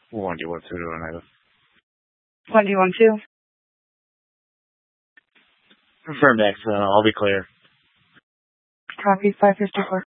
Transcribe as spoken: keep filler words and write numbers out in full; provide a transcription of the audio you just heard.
one D one two to Oneida. one D one two. Confirmed accident. I'll be clear. Copy five fifty-four.